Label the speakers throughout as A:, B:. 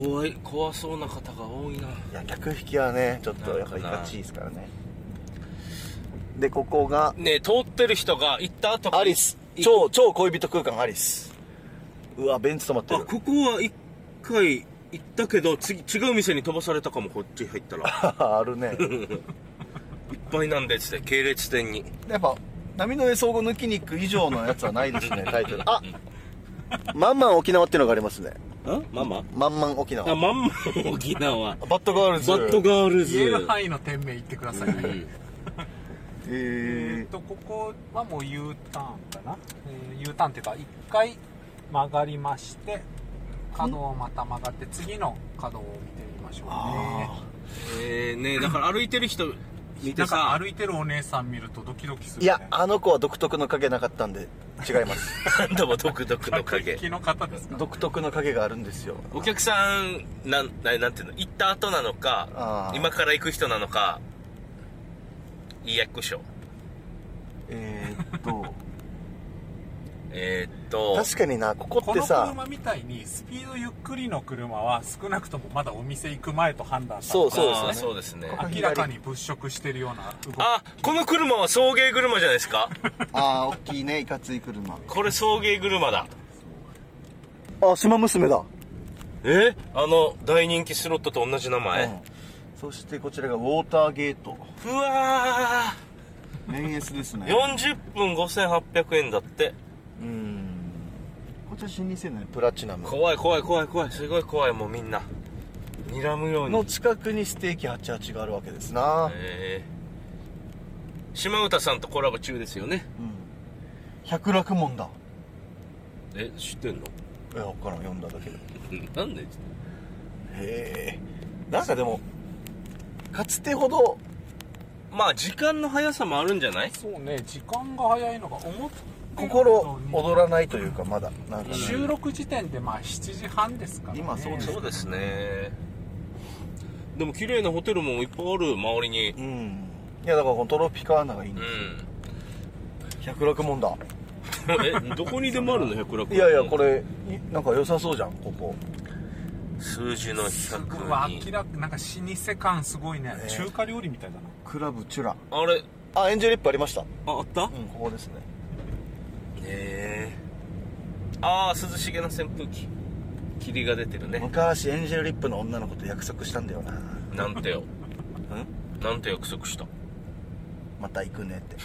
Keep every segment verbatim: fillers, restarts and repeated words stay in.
A: 怖い、怖そうな方が多いな。
B: いや、客引きはねちょっとやっぱりガチですからね。でここが
A: ね、通ってる人が行った後
B: アリス、超超恋人空間アリス。うわ、ベンツ止まってる。
A: あ、ここは一回行ったけど次違う店に飛ばされたかも。こっち入ったら
B: あるね
A: いっぱいなんでっつって系列店に。
B: やっぱ波の上総合抜きに行く以上のやつはないですねタイトル。あ、まんまん沖縄っていうのがありますね。
A: あ、ママ
B: まんまん沖縄。
A: あ、まんまん沖縄
B: バッドガールズ。
A: バッドガールズ
C: 言える範囲の店名言ってくださいね。
A: うん、
B: え
C: えーとここはもう U ターンかな、えー、U ターンっていうかいっかい曲がりまして角をまた曲がって次の角を見てみましょうね。
A: えー、ね、だから歩いてる人見て
C: なんか
A: さ、
C: 歩いてるお姉さん見るとドキドキする、ね、
B: いや、あの子は独特の影なかったんで違います
A: でも独特の
C: 客
A: 影
C: 引きの方ですか。
B: 独特の影があるんですよ。
A: お客さんなん、ななんていうの、行った後なのか
B: あー
A: 今から行く人なのか。いいやっこしょ。
B: えー、っと
A: えー、っと
B: 確かにな、ここ
C: この
B: ってさ、
C: 車みたいにスピードゆっくりの車は少なくともまだお店行く前と判断されて、
B: そうそうですね
A: あーそうですね。
B: ここ
C: 明らかに物色してるような動き。
A: あ、この車は送迎車じゃないですか。
B: あー大きいね、いかつい車。
A: これ送迎車だ。
B: あ、島娘だ。
A: え、あの大人気スロットと同じ名前、
B: うん、そしてこちらがウォーターゲート。
A: うわ
B: メンエスですね。
A: ー、よんじゅっぷんごせんはっぴゃくえんだって。
B: うーん、こちら老舗ね、プラチナム
A: 怖い怖い怖い怖い、すごい怖い。もうみんな睨むように。
B: の近くにステーキはちじゅうはちがあるわけですな。
A: えー、島唄さんとコラボ中ですよね。
B: うん、百楽門だ。
A: え、知ってんの？
B: いや、分からん、読んだだけで。
A: なんで？
B: へえ、なんかでもかつてほど
A: まあ時間の速さもあるんじゃない？
C: そうね、時間が早いのが思って
B: 心躍らないというか、まだなんか、ね、
C: 収録時点でまあしちじはんですからね。
B: 今そうですね。
A: そうですね。でも綺麗なホテルもいっぱいある、周りに。
B: うん、いやだからこのトロピカーナがいいん
A: う
B: ですよ。百楽門だ。
A: ん。え、どこにでもあるの？百楽門。
B: いやいや、これなんか良さそうじゃん、ここ。
A: 数字の
C: す
A: ひゃく
C: ごい
A: に。
C: 明らかなんか老舗感すごいね、
B: ね
C: 中華料理みたいだな。
B: クラブチュラ。
A: あれ、
B: あ、エンジェルリップありました。
A: あ、あった？
B: うん、ここですね。
A: へえ。ああ、涼しげな扇風機。霧が出てるね。
B: 昔エンジェルリップの女の子と約束したんだよな。
A: なんてよ。
B: ん？
A: なんて約束した？
B: また行くねって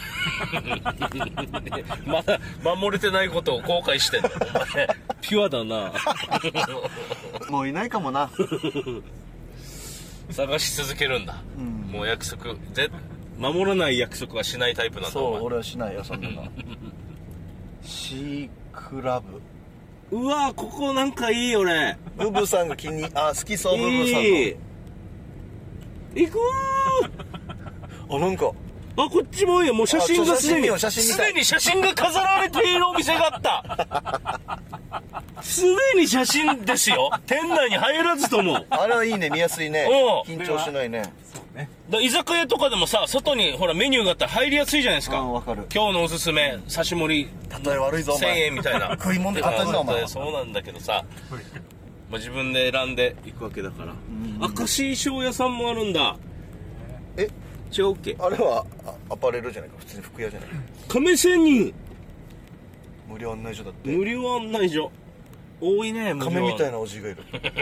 A: まだ守れてないことを後悔してんのお前。ピュアだな。
B: もういないかもな。
A: 探し続けるんだ、
B: うん、
A: もう約束ぜ守らない約束はしないタイプなんだ。
B: そう、俺はしないよ、そんなの。シークラブ。
A: うわー、ここなんかいい。俺
B: ブブさんが気に、あ、好きそう、ブブさんの。
A: いい。行く
B: あ、なんか
A: あ、こっちもいいよ。もう写真がすでに
B: 写真見よう写真見たい
A: すでに写真が飾られているお店があったすでに写真ですよ。店内に入らずとも。
B: あれはいいね、見やすいね。
A: うん
B: 緊張しないね。
C: そうね。
A: だ居酒屋とかでもさ、外にほらメニューがあったら入りやすいじゃないですか。
B: うん、わかる。
A: 今日のおすすめ刺し盛り
B: 例え悪いぞ、お
A: せん
B: 前。
A: えんみたいな
B: 食い物で買ったんだお前は
A: そうなんだけどさ、まあ、自分で選んでいくわけだから。あ、菓子衣装屋さんもあるんだ。
B: え、
A: 違うっけ？
B: あれはあアパレルじゃないか、普通に服屋じゃないか。
A: 亀仙人
B: 無料案内所だって。
A: 無料案内所多いね。無料
B: 亀みたいなおじがいる。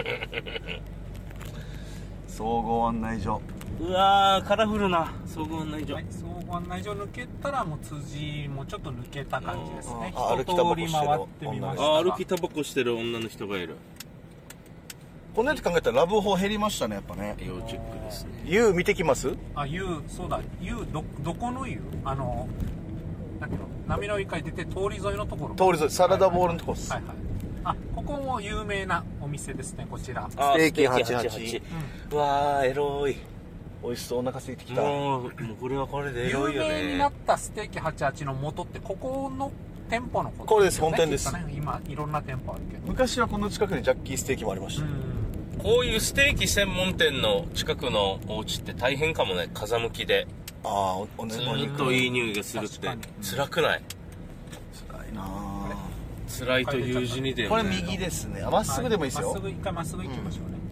B: 総合案内所。
A: うわー、カラフルな総合案内所、
C: はい、総合案内所抜けたらもう辻もちょっと抜けた感じですね。
B: あ
C: 一通り回ってみましたが。
A: あ、歩きタバコしてる女の人がいる。
B: こんなやつ考えたらラブホ減りましたね、やっぱね。
A: 要チェックですね。
B: ユー 見てきます？
C: あ、U、そうだ、U、ど、どこの U？ あの、だけど、波の一回出て通り沿いのところ。
B: 通り沿い、サラダボールのとこっす。
C: はいはい。あ、ここも有名なお店ですね、こちら。
A: あ
B: ステーキはちじゅうはち
A: ステーキはちじゅうはち。うわー、エロい。
B: 美味しそう、お腹空いてきた。
A: もう、もうこれはこれでエロいよ
C: 有名になっ
A: ね。
C: たステーキはちじゅうはちの元ってここの店舗のこと、
B: これです、本店です。
C: ね、今いろんな店舗あるけど。
B: 昔はこの近くにジャッキーステーキもありました。
C: うん。
A: こういうステーキ専門店の近くのお家って大変かもね。風向きで
B: ああ、お、おね、
A: ず
B: お肉
A: ーっといい匂いがするって
C: 確かに
A: 辛くない？
B: 辛いなあ。
A: 辛いという字にで、ね、
B: これ右ですね。あ、まっすぐでもいいですよ。
C: まっすぐ一回まっすぐ行きましょうね。